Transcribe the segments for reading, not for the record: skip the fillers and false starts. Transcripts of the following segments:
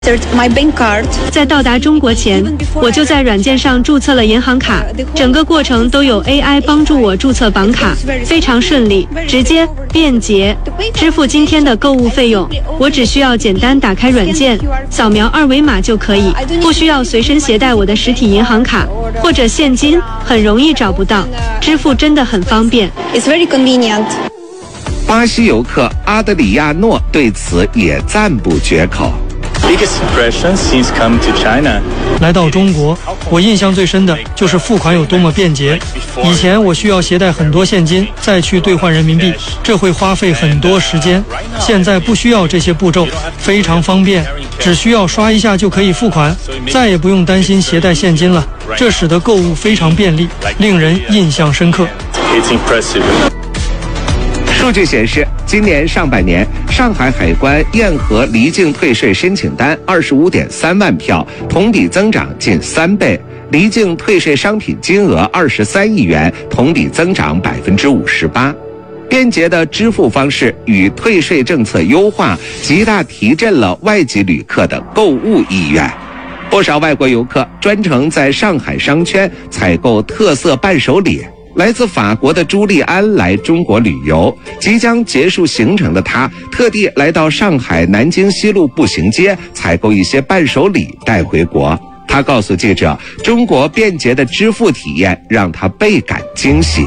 在到达中国前，我就在软件上注册了银行卡，整个过程都有 AI 帮助我注册绑卡，非常顺利、直接、便捷。支付今天的购物费用，我只需要简单打开软件，扫描二维码就可以，不需要随身携带我的实体银行卡或者现金，很容易找不到。支付真的很方便。 It's very convenient. 巴西游客阿德里亚诺对此也赞不绝口。 Biggest impression since coming to China. 来到中国，我印象最深的就是付款有多么便捷。以前我需要携带很多现金再去兑换人民币，这会花费很多时间。现在不需要这些步骤，非常方便，只需要刷一下就可以付款，再也不用担心携带现金了。这使得购物非常便利，令人印象深刻。 It's impressive. 数据显示，今年上半年，上海海关验核离境退税申请单25.3万票，同比增长近3倍；离境退税商品金额23亿元，同比增长58%。便捷的支付方式与退税政策优化，极大提振了外籍旅客的购物意愿。不少外国游客专程在上海商圈采购特色伴手礼。来自法国的朱利安来中国旅游，即将结束行程的他特地来到上海南京西路步行街采购一些伴手礼带回国。他告诉记者，中国便捷的支付体验让他倍感惊喜。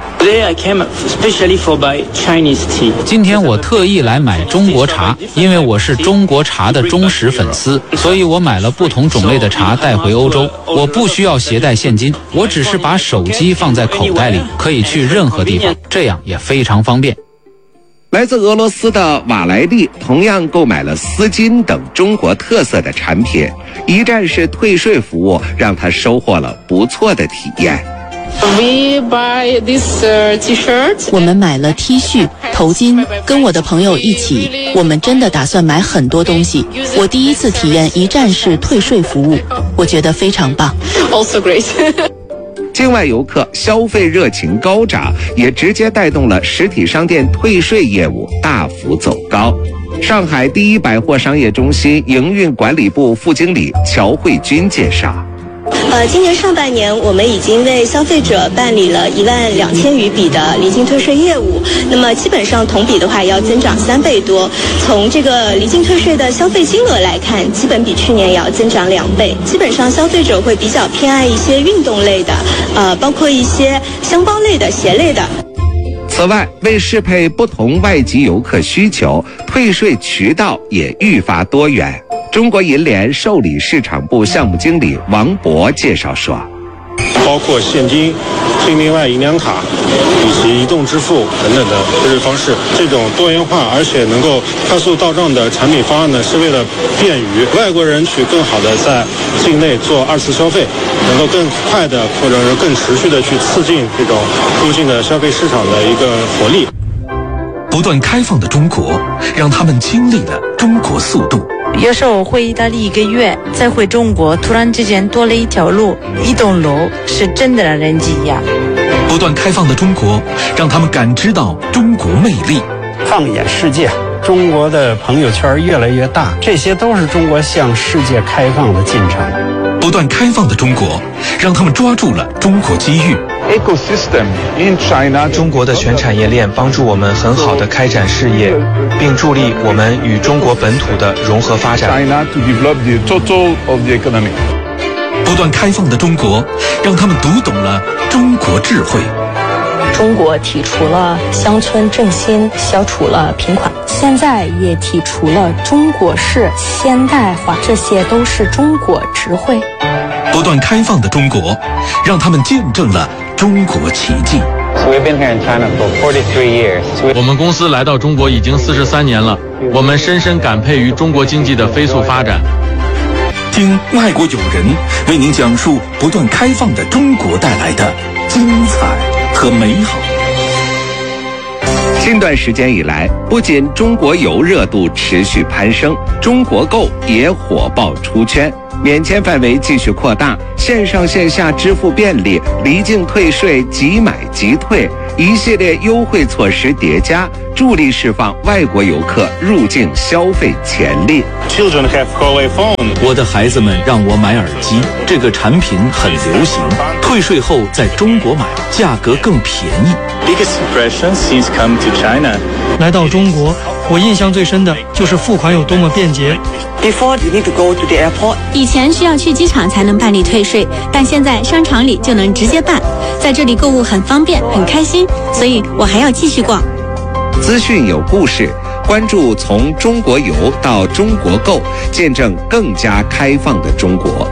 今天我特意来买中国茶，因为我是中国茶的忠实粉丝，所以我买了不同种类的茶带回欧洲。我不需要携带现金，我只是把手机放在口袋里，可以去任何地方，这样也非常方便。 来自俄罗斯的瓦莱利同样购买了丝巾等中国特色的产品，一站式退税服务让他收获了不错的体验。 我们买了 T 恤、头巾，跟我的朋友一起，我们真的打算买很多东西。我第一次体验一站式退税服务，我觉得非常棒。 Also great. 境外游客消费热情高涨，也直接带动了实体商店退税业务大幅走高。上海第一百货商业中心营运管理部副经理乔慧君介绍。 今年上半年，我们已经为消费者办理了12000余笔的离境退税业务，那么基本上同比的话要增长3倍多。从这个离境退税的消费金额来看，基本比去年也要增长2倍。基本上消费者会比较偏爱一些运动类的，包括一些箱包类的、鞋类的。 此外，为适配不同外籍游客需求，退税渠道也愈发多元。中国银联受理市场部项目经理王博介绍说， 包括现金、另外银联卡以及移动支付等等的退税方式，这种多元化而且能够快速到账的产品方案呢，是为了便于外国人去更好的在境内做二次消费，能够更快的或者是更持续的去刺激这种入境的消费市场的一个活力。 不断开放的中国，让他们经历了中国速度。 有时候回意大利1个月，再回中国，突然之间多了一条路、一栋楼，是真的让人惊讶。 不断开放的中国，让他们感知到中国魅力。 放眼世界，中国的朋友圈越来越大，这些都是中国向世界开放的进程。 不断开放的中国，让他们抓住了中国机遇。 中国的全产业链帮助我们很好的开展事业，并助力我们与中国本土的融合发展。 不断开放的中国，让他们读懂了中国智慧。 中国提出了乡村振兴，消除了贫困，现在也提出了中国式现代化，这些都是中国智慧。 不断开放的中国，让他们见证了中国奇迹。 我们公司来到中国已经43年了，我们深深感佩于中国经济的飞速发展。 听外国友人为您讲述不断开放的中国带来的精彩和美好。 近段时间以来，不仅中国游热度持续攀升，中国购也火爆出圈，免签范围继续扩大，线上线下支付便利，离境退税即买即退， 一系列优惠措施叠加，助力释放外国游客入境消费潜力。 Children have Huawei phone. 我的孩子们让我买耳机，这个产品很流行，退税后在中国买，价格更便宜。 Biggest impression since coming to China. 来到中国，我印象最深的就是付款有多么便捷。 Before you need to go to the airport. 以前需要去机场才能办理退税，但现在商场里就能直接办，在这里购物很方便，很开心，所以我还要继续逛。 资讯有故事，关注从中国游到中国购，见证更加开放的中国。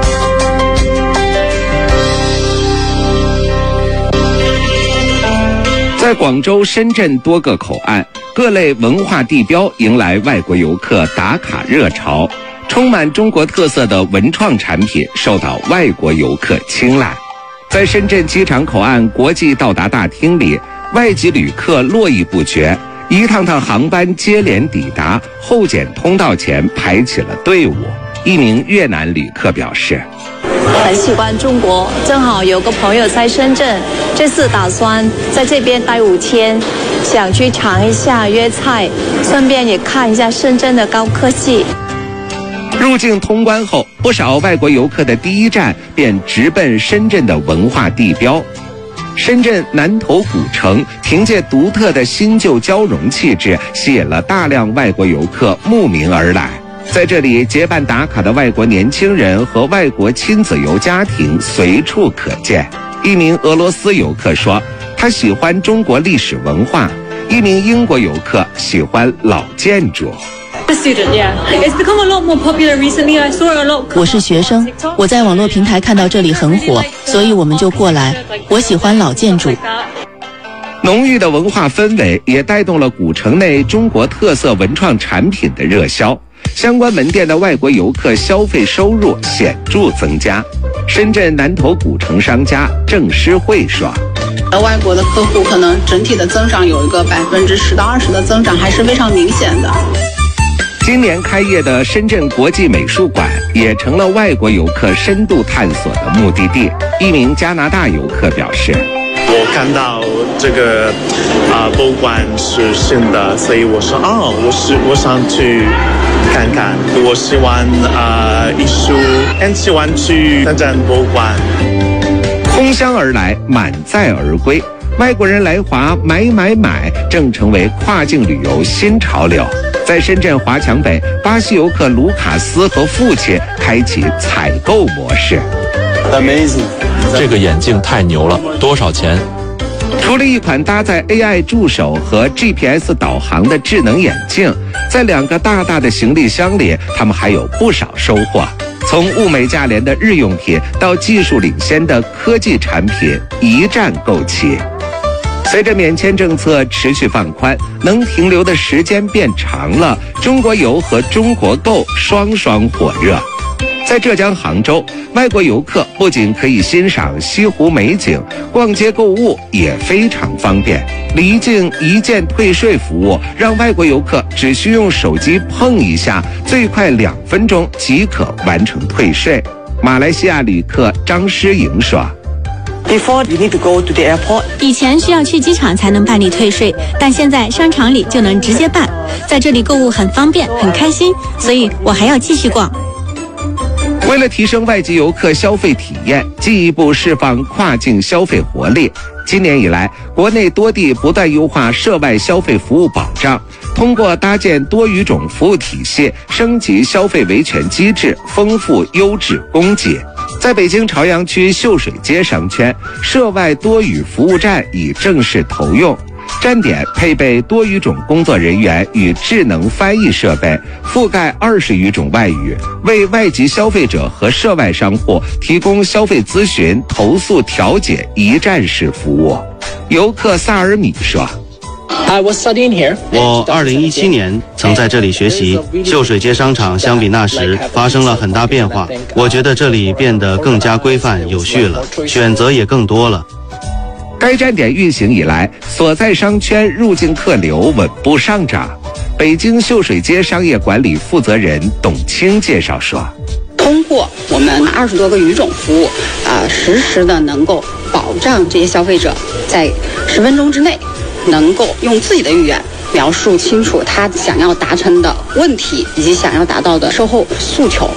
在广州、深圳多个口岸，各类文化地标迎来外国游客打卡热潮，充满中国特色的文创产品受到外国游客青睐。在深圳机场口岸国际到达大厅里，外籍旅客络绎不绝，一趟趟航班接连抵达，候检通道前排起了队伍。一名越南旅客表示， 很喜欢中国，正好有个朋友在深圳，这次打算在这边待5天，想去尝一下粤菜，顺便也看一下深圳的高科技。 入境通关后，不少外国游客的第一站便直奔深圳的文化地标。深圳南头古城凭借独特的新旧交融气质，吸引了大量外国游客慕名而来。在这里结伴打卡的外国年轻人和外国亲子游家庭随处可见。一名俄罗斯游客说，他喜欢中国历史文化；一名英国游客喜欢老建筑。 我是学生，我在网络平台看到这里很火，所以我们就过来。我喜欢老建筑。 浓郁的文化氛围也带动了古城内中国特色文创产品的热销，相关门店的外国游客消费收入显著增加。深圳南头古城商家郑诗慧说， 外国的客户可能整体的增长有一个10%到20%的增长，还是非常明显的。 今年开业的深圳国际美术馆也成了外国游客深度探索的目的地。一名加拿大游客表示， 我看到这个博物馆是新的，所以我说我想去看看。我喜欢艺术，很喜欢去深圳博物馆。 空箱而来，满载而归，外国人来华买，正成为跨境旅游新潮流。在深圳华强北，巴西游客卢卡斯和父亲开启采购模式。 Amazing， 这个眼镜太牛了，多少钱？ 除了一款搭载 AI 助手和 GPS 导航的智能眼镜，在2个大大的行李箱里，他们还有不少收获。从物美价廉的日用品到技术领先的科技产品，一站购齐。随着免签政策持续放宽，能停留的时间变长了，中国游和中国购双双火热。在浙江杭州，外国游客不仅可以欣赏西湖美景，逛街购物也非常方便。离境一键退税服务让外国游客只需用手机碰一下，最快2分钟即可完成退税。马来西亚旅客张诗颖说 ，Before you need to go to the airport. 以前需要去机场才能办理退税，但现在商场里就能直接办，在这里购物很方便，很开心，所以我还要继续逛。 为了提升外籍游客消费体验，进一步释放跨境消费活力，今年以来，国内多地不断优化涉外消费服务保障，通过搭建多语种服务体系，升级消费维权机制，丰富优质供给。在北京朝阳区秀水街商圈，涉外多语服务站已正式投用，站点配备多语种工作人员与智能翻译设备，覆盖20余种外语，为外籍消费者和涉外商户提供消费咨询、投诉调解一站式服务。游客萨尔米说， 我2017年曾在这里学习，秀水街商场相比那时发生了很大变化，我觉得这里变得更加规范有序了，选择也更多了。 该站点运行以来，所在商圈入境客流稳步上涨。北京秀水街商业管理负责人董卿介绍说， 通过我们20多个语种服务，实时的能够保保障这些消费者在10分钟之内能够用自己的语言描述清楚他想要达成的问题以及想要达到的售后诉求。